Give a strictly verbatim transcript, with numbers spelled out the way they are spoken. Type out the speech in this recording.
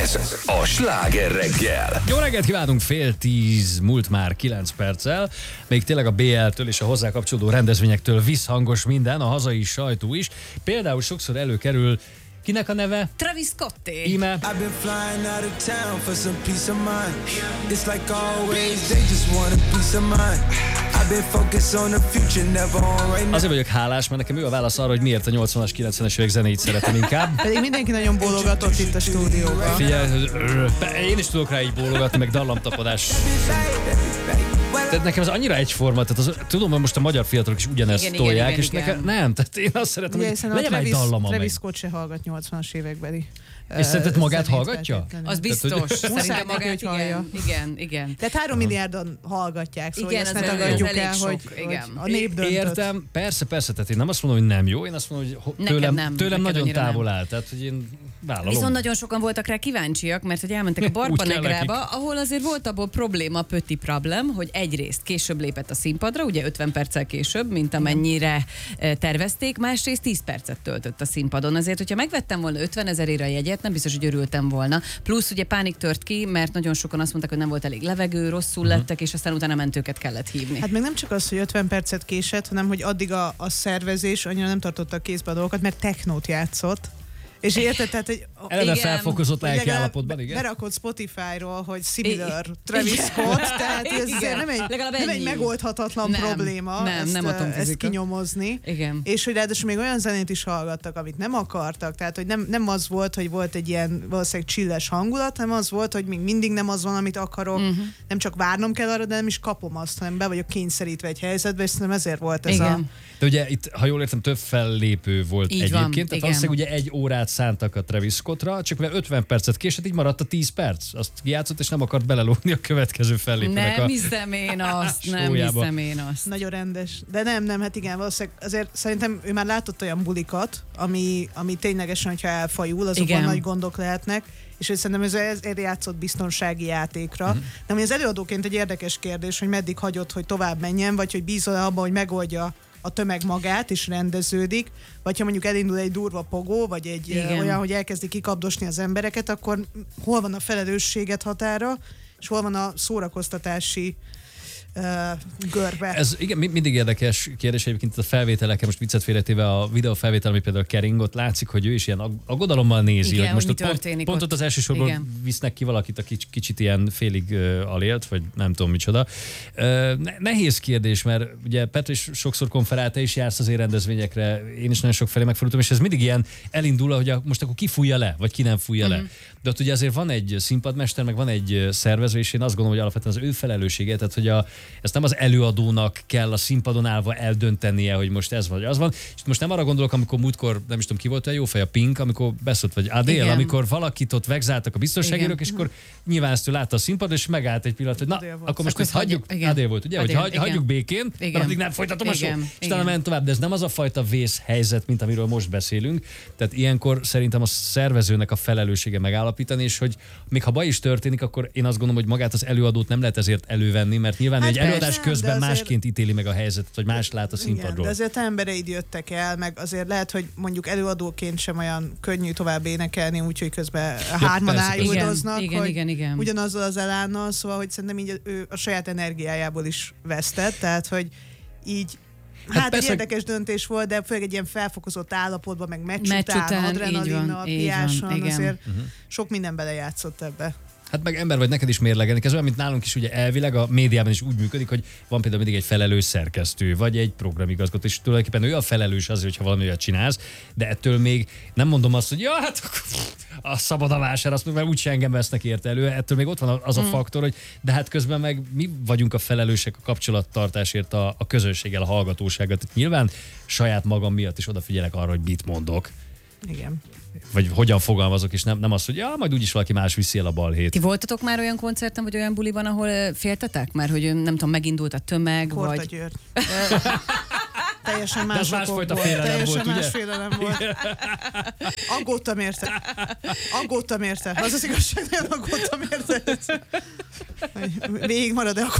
Ez a Sláger reggel. Jó reggelt kívánunk, fél tíz, múlt már kilenc perccel. Még tényleg a bé el-től és a hozzá kapcsolódó rendezvényektől visszhangos minden, a hazai sajtó is. Például sokszor előkerül, kinek a neve? Travis Scotté. Íme. I've been flying out of town for some peace of mind. It's like always, they just want a piece of mind. I've been focused on the future, never on right now. Azért vagyok hálás, mert nekem ő a válasz arra, hogy miért a nyolcvanas, kilencvenes évek zenéit szeretem inkább. Pedig mindenki nagyon bólogatott itt a stúdióban. Figyelj, én is tudok rá így bólogatni, meg dallamtapadás. Tehát nekem ez annyira egyforma, tehát az, tudom, hogy most a magyar fiatalok is ugyanezt Igen, tolják, igen, és igen, nekem igen. nem, tehát én azt szeretem, Ugye, hogy hiszen a legyen egy Travis, dallama meg. Travis Scott se hallgat nyolcvanas évekbeli. És szerinted magát zenét hallgatja? feltétlenül. Az biztos. hogy- Szerintem Muszáj magát, neki, hogy igen, hallja. igen, igen. Tehát három milliárdan hallgatják, szóval Igen, ezt ez ne elég- tagadjuk ez elég el, sok, hogy, igen. hogy a nép döntött. Értem, persze, persze, tehát én nem azt mondom, hogy nem jó, én azt mondom, hogy ho- Nekem tőlem, nem, tőlem neked nagyon annyira távol nem. áll, tehát hogy én vállalom. Viszont nagyon sokan voltak rá kíváncsiak, mert hogy elmentek a Úgy kell Barbanegrába, nekik. ahol azért volt abból probléma, pötti problem, hogy egyrészt később lépett a színpadra, ugye ötven perccel később, mint amennyire eh, tervezték, másrészt tíz percet töltött a színpadon. Azért, hogyha megvettem volna ötven ezerére a jegyet, nem biztos, hogy örültem volna. Plusz ugye pánik tört ki, mert nagyon sokan azt mondták, hogy nem volt elég levegő, rosszul Mhm. lettek, és aztán utána mentőket kellett hívni. Hát meg nem csak az, hogy ötven percet késett, hanem hogy addig a, a szervezés annyira nem tartotta a kézbe a dolgokat, mert technót játszott. És érted, tehát, hogy Eleve Igen. felfokozott hogy lelki legalább állapotban, igen. berakod Spotify-ról, hogy similar I- Travis Igen. Scott, tehát ez Igen. nem egy, Legalább nem egy ennyi. megoldhatatlan Nem, probléma nem, ezt, nem ezt atomfizika. kinyomozni. Igen. És hogy ráadásul még olyan zenét is hallgattak, amit nem akartak, tehát hogy nem, nem az volt, hogy volt egy ilyen valószínűleg chilles hangulat, hanem az volt, hogy még mindig nem az van, amit akarok, Mhm. uh-huh. nem csak várnom kell arra, de nem is kapom azt, hanem be vagyok kényszerítve egy helyzetbe, és szerintem ezért volt ez Igen. a... De ugye itt, ha jól értem, több fellépő volt Így van, egyébként, tehát igen. valószínűleg ugye egy órát szántak a Travis Scottra, csak mivel ötven percet késett, így maradt a tíz perc. Azt játszott, és nem akart belelógni a következő fellépőnek Nem a... hiszem én azt, nem sójába. hiszem én azt. Nagyon rendes. De nem, nem, hát igen, valószínűleg azért szerintem ő már látott olyan bulikat, ami, ami ténylegesen, hogyha elfajul, azokon Igen. nagy gondok lehetnek, és ő szerintem ez ezért játszott biztonsági játékra. Mhm. Uh-huh. De ami az előadóként egy érdekes kérdés, hogy meddig hagyott, hogy tovább menjen, vagy hogy bízol abban, hogy megoldja a tömeg magát, és rendeződik, vagy ha mondjuk elindul egy durva pogó, vagy egy Igen. ö, olyan, hogy elkezdi kikapdosni az embereket, akkor hol van a felelősséget határa, és hol van a szórakoztatási uh, görbe. Ez igen, mi- mindig érdekes kérdés egyébként a felvételekkel, most viccet félretéve a videófelvétel, ami például Keringott, látszik, hogy ő is ilyen ag- aggodalommal nézi, Igen, hogy most hogy ott mi pont, történik pont ott. ott az elsősorban Igen. visznek ki valakit, aki kics- kicsit ilyen félig uh, alélt, vagy nem tudom micsoda. Uh, ne- nehéz kérdés, mert ugye Petr is sokszor konferál, te is jársz azért rendezvényekre, én is nagyon sok felé megfordultam, és ez mindig ilyen elindul, hogy a, most akkor ki fújja le, vagy ki nem fújja Mhm. le. De ott ugye azért van egy színpadmester, meg van egy szervező, és én azt gondolom, hogy alapvetően az ő felelőssége, tehát hogy a, ezt nem az előadónak kell a színpadon állva eldöntenie, hogy most ez vagy az van. És most nem arra gondolok, amikor múltkor, nem is tudom ki volt a jó fej, a Pink, amikor beszólt, vagy Adél, Igen. amikor valakit ott vegzáltak a biztonságérők, Igen. és akkor nyilván ezt ő látta a színpadon, és megállt egy pillanat, hogy na, Adél volt. akkor most Akkor ezt hagyjuk. hagyjuk- igen. Adél volt, ugye? Hogy Adél, hagy, igen. hagyjuk békén, Igen. mert addig nem folytatom a show. Igen, És utána igen. ment tovább, de ez nem az a fajta vészhelyzet, mint amiről most beszélünk. Tehát ilyenkor szerintem a szervezőnek a felelőssége megállapítani, és hogy még ha baj is történik, akkor én azt gondolom, hogy magát az előadót nem lehet ezért elővenni, mert nyilván Hát egy persze, előadás de közben azért- másként ítéli meg a helyzetet, vagy más lát a Igen, színpadról. de azért embereid jöttek el, meg azért lehet, hogy mondjuk előadóként sem olyan könnyű tovább énekelni, úgyhogy közben hárman persze, persze. ájuldoznak, Igen, hogy igen, igen. ugyanazzal az elánnal, szóval, hogy szerintem így ő a saját energiájából is vesztett, tehát, hogy így Hát, hát persze- egy érdekes döntés volt, de főleg egy ilyen felfokozott állapotban, meg meccs, Meccs után, után, így adrenalinnal, van, így piáson, van, igen. azért sok minden belejátszott ebbe. Hát meg ember vagy, neked is mérlegelni. Ez olyan, mint nálunk is ugye elvileg a médiában is úgy működik, hogy van például mindig egy felelős szerkesztő, vagy egy programigazgató, és tulajdonképpen ő a felelős azért, hogyha valami olyat csinálsz, de ettől még nem mondom azt, hogy ja, hát akkor a szabad a vásár, azt meg úgyse engem vesznek érte elő, ettől még ott van az a faktor, hogy de hát közben meg mi vagyunk a felelősek a kapcsolattartásért a, a közönséggel, a hallgatósággal. Tehát nyilván saját magam miatt is odafigyelek arra, hogy mit mondok, Igen. vagy hogyan fogalmazok, és nem, nem az, hogy ja, majd úgyis valaki más viszi el a balhét. Ti voltatok már olyan koncerten, vagy olyan buliban, ahol ö, féltetek? Mert hogy ö, nem tudom, megindult a tömeg, Korta vagy... György. Teljesen De az más másfajta okokból. félelem Teljesen volt, ugye? más félelem volt. Aggódtam érte. Aggódtam érte. Az az igazság, nagyon aggódtam érte. Végig marad-e a